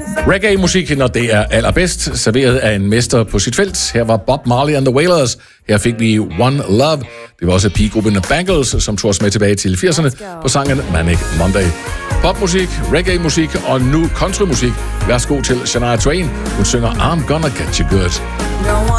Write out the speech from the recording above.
Reggae-musik, når det er allerbedst, serveret af en mester på sit felt. Her var Bob Marley and the Wailers. Her fik vi One Love. Det var også pigegruppen Bangles, som tog os med tilbage til 80'erne på sangen Manic Monday. Popmusik, reggae-musik og nu countrymusik. Værsgo til Shania Twain. Hun synger I'm Gonna Get You Good.